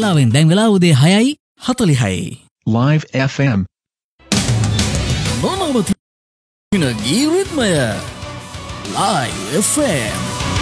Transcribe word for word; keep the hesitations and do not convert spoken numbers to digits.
වෙලාවෙන් දැන් වෙලාව උදේ හයයි හතළිහයි. Live F M. නොනවතින ගී රිද්මය Live F M.